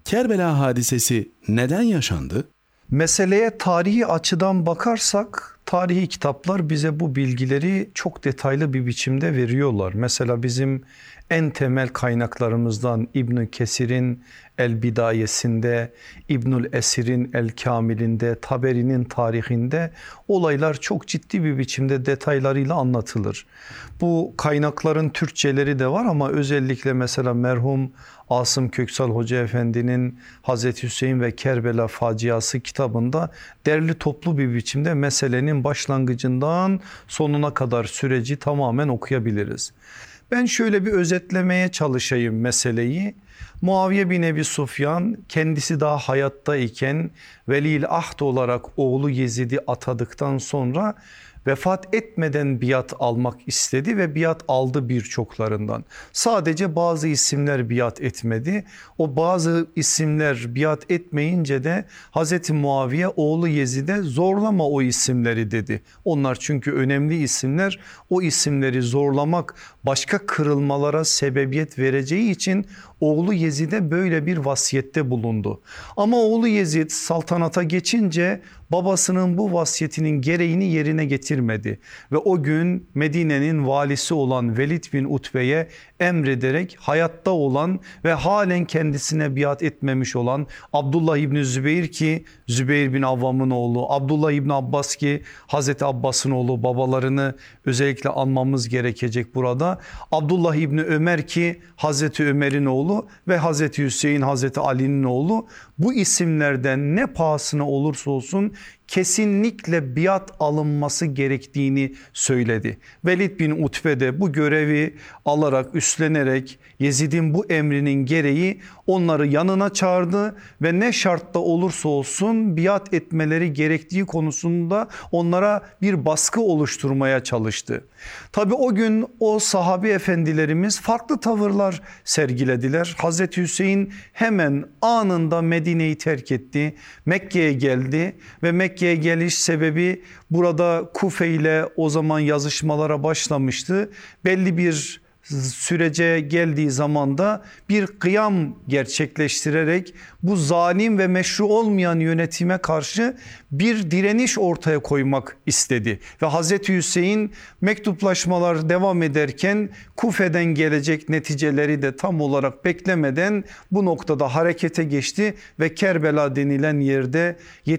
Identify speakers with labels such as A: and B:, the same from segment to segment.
A: Kerbela hadisesi neden yaşandı?
B: Meseleye tarihi açıdan bakarsak tarihi kitaplar bize bu bilgileri çok detaylı bir biçimde veriyorlar. Mesela bizim en temel kaynaklarımızdan İbn Kesir'in El Bidayesinde, İbnül Esir'in El Kamil'inde, Taberi'nin tarihinde olaylar çok ciddi bir biçimde detaylarıyla anlatılır. Bu kaynakların Türkçeleri de var ama özellikle mesela merhum Asım Köksal Hoca Efendi'nin Hazreti Hüseyin ve Kerbela Faciası kitabında derli toplu bir biçimde meselenin başlangıcından sonuna kadar süreci tamamen okuyabiliriz. Ben şöyle bir özetlemeye çalışayım meseleyi. Muaviye bin Ebi Sufyan kendisi daha hayatta iken Veli'l Ahd olarak oğlu Yezid'i atadıktan sonra vefat etmeden biat almak istedi ve biat aldı birçoklarından. Sadece bazı isimler biat etmedi. O bazı isimler biat etmeyince de Hazreti Muaviye oğlu Yezid'e zorlama o isimleri dedi. Onlar çünkü önemli isimler, o isimleri zorlamak başka kırılmalara sebebiyet vereceği için oğlu Yezid'e böyle bir vasiyette bulundu. Ama oğlu Yezid saltanata geçince babasının bu vasiyetinin gereğini yerine getirmedi ve o gün Medine'nin valisi olan Velid bin Utbe'ye emrederek hayatta olan ve halen kendisine biat etmemiş olan Abdullah İbni Zübeyir ki Zübeyir bin Avvam'ın oğlu, Abdullah İbni Abbas ki Hazreti Abbas'ın oğlu, babalarını özellikle anmamız gerekecek burada. Abdullah İbni Ömer ki Hazreti Ömer'in oğlu ve Hazreti Hüseyin Hazreti Ali'nin oğlu, bu isimlerden ne pahasına olursa olsun kesinlikle biat alınması gerektiğini söyledi. Velid bin Utbe de bu görevi alarak, üstlenerek Yezid'in bu emrinin gereği onları yanına çağırdı ve ne şartta olursa olsun biat etmeleri gerektiği konusunda onlara bir baskı oluşturmaya çalıştı. Tabi o gün o sahabi efendilerimiz farklı tavırlar sergilediler. Hazreti Hüseyin hemen anında Medine'yi terk etti, Mekke'ye geldi ve Mekke'ye geliş sebebi burada Kufe ile o zaman yazışmalara başlamıştı. Belli bir sürece geldiği zaman da bir kıyam gerçekleştirerek bu zalim ve meşru olmayan yönetime karşı bir direniş ortaya koymak istedi. Ve Hazreti Hüseyin mektuplaşmalar devam ederken Kufe'den gelecek neticeleri de tam olarak beklemeden bu noktada harekete geçti ve Kerbela denilen yerde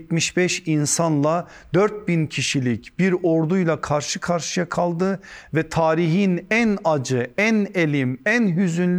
B: 75 insanla 4000 kişilik bir orduyla karşı karşıya kaldı ve tarihin en acı, en elim, en hüzünlü